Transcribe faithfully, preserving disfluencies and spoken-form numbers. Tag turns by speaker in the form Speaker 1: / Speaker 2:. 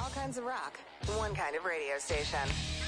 Speaker 1: all kinds of rock. One kind of radio station.